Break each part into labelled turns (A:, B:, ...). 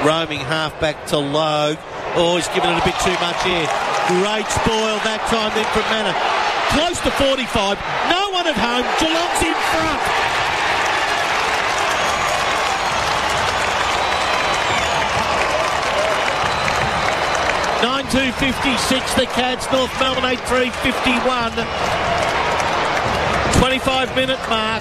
A: roaming half-back to Logue. Oh, he's given it a bit too much here. Great spoil that time then from Manor. Close to 45. No one at home. Geelong's in front. (9-2-56) the Cats. North Melbourne 8-3-51. 25-minute mark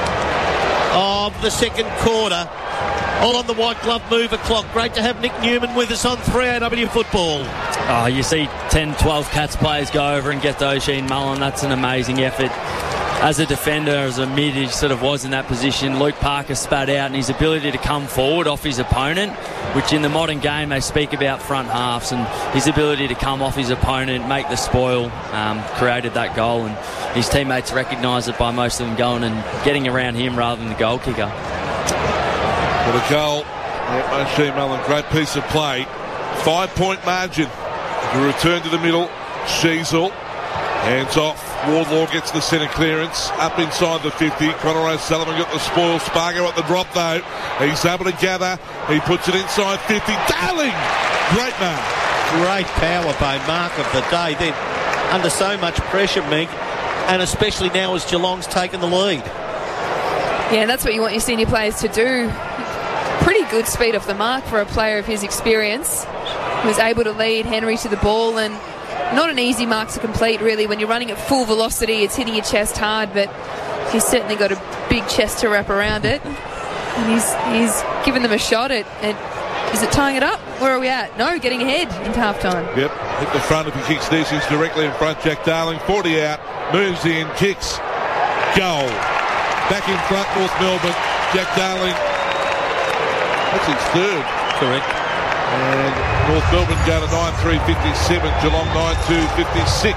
A: of the second quarter. All on the white glove mover clock. Great to have Nick Newman with us on 3AW Football.
B: Oh, you see 10, 12 Cats players go over and get those Sheen Mullen. That's an amazing effort. As a defender, as a mid, he sort of was in that position. Luke Parker spat out, and his ability to come forward off his opponent, which in the modern game they speak about front halves, and his ability to come off his opponent, make the spoil, created that goal, and his teammates recognised it by most of them going and getting around him rather than the goal kicker.
C: For the goal, Sheen Mullen, great piece of play. 5-point margin. The return to the middle, Sheasel. Hands off. Wardlaw gets the centre clearance. Up inside the 50. Connor O'Sullivan got the spoil. Spargo at the drop though. He's able to gather. He puts it inside 50. Darling! Great mark.
A: Great power by mark of the day. Then under so much pressure, Meg, and especially now as Geelong's taken the lead.
D: Yeah, that's what you want your senior players to do. Pretty good speed off the mark for a player of his experience. He was able to lead Henry to the ball, and not an easy mark to complete, really. When you're running at full velocity, it's hitting your chest hard, but he's certainly got a big chest to wrap around it. And he's given them a shot at is it tying it up? Where are we at? No, getting ahead into half-time.
C: Yep, hit the front if he kicks this. He's directly in front. Jack Darling, 40 out, moves in, kicks, goal. Back in front, North Melbourne. Jack Darling, that's his third.
A: Correct.
C: And North Melbourne go to 9-3-57, Geelong 9-2-56.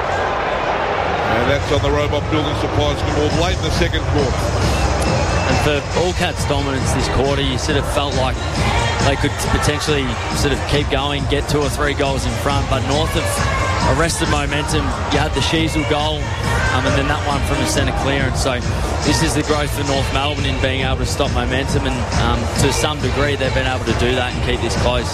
C: And that's on the Robot Building Supplies scoreboard late in the second quarter.
B: And for All Cats dominance this quarter, you sort of felt like they could potentially sort of keep going, get 2 or 3 goals in front, but North have arrested momentum. You had the Sheasel goal, and then that one from the centre clearance. So this is the growth for North Melbourne in being able to stop momentum, and to some degree they've been able to do that and keep this close.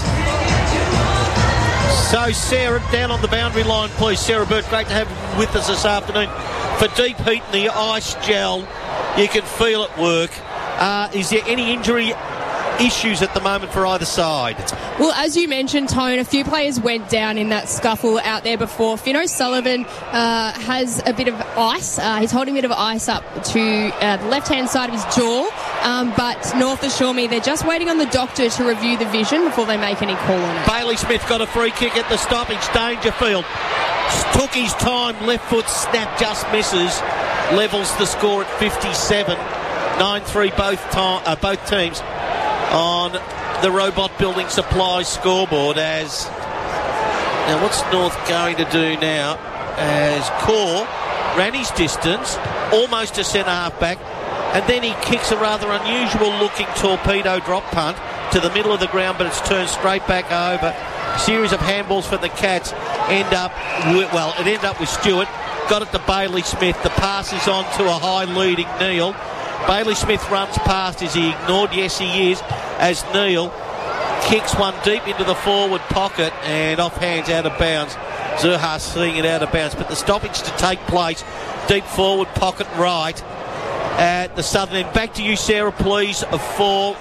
A: So Sarah, down on the boundary line, please. Sarah Burt, great to have you with us this afternoon. For deep heat in the ice gel, you can feel it work. Is there any injury issues at the moment for either side?
E: Well, as you mentioned, Tone, a few players went down in that scuffle out there before. Finn O'Sullivan has a bit of ice. He's holding a bit of ice up to the left-hand side of his jaw. But North assure me they're just waiting on the doctor to review the vision before they make any call on it.
A: Bailey Smith got a free kick at the stoppage. Dangerfield took his time. Left foot snap, just misses. Levels the score at 57. 9-3 both teams on the Robot Building Supplies scoreboard. As now, what's North going to do now? As Core ran his distance, almost a centre half back, and then he kicks a rather unusual looking torpedo drop punt to the middle of the ground, but it's turned straight back over. Series of handballs for the Cats ended up with Stewart. Got it to Bailey Smith. The pass is on to a high leading Neil. Bailey Smith runs past. Is he ignored? Yes, he is, as Neil kicks one deep into the forward pocket and off hands out of bounds. Zurhas seeing it out of bounds, but the stoppage to take place deep forward pocket right at the southern end. Back to you, Sarah, please, for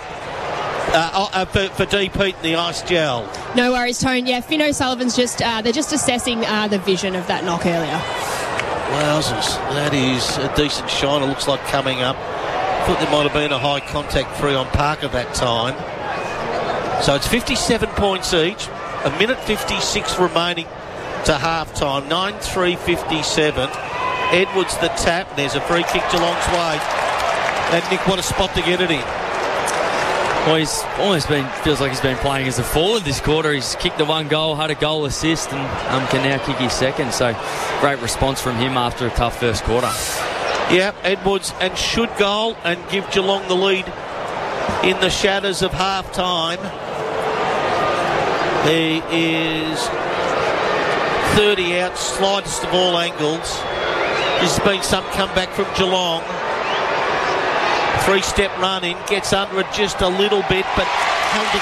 A: deep heat in the ice gel.
E: No worries, Tone. Yeah, Finn O'Sullivan's they're just assessing the vision of that knock earlier.
A: Wowzers, that is a decent shiner, looks like, coming up. Thought there might have been a high contact free on Parker that time. So it's 57 points each, a minute 56 remaining to half-time, 9-3-57. Edwards the tap, there's a free kick Geelong's way. And Nick, what a spot to get it in.
B: Well, he's almost feels like he's been playing as a forward this quarter. He's kicked the 1 goal, had a goal assist, and can now kick his second. So great response from him after a tough first quarter.
A: Yeah, Edwards and should goal and give Geelong the lead in the shadows of half-time. He is 30 out, slightest of all angles. There's been some comeback from Geelong. 3-step run in, gets under it just a little bit, but held it